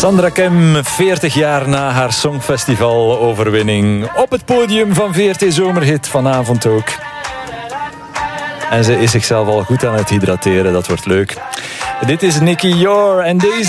Sandra Kem, 40 jaar na haar Songfestival-overwinning. Op het podium van VRT Zomerhit vanavond ook. En ze is zichzelf al goed aan het hydrateren, dat wordt leuk. Dit is Nicky Yor en deze...